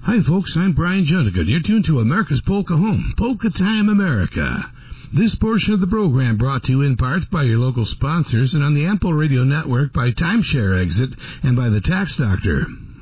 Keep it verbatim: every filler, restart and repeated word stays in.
Hi, folks. I'm Brian Jundigan. You're tuned to America's Polka Home, Polka Time America. This portion of the program brought to you in part by your local sponsors and on the Ample Radio Network by Timeshare Exit and by the Tax Doctor.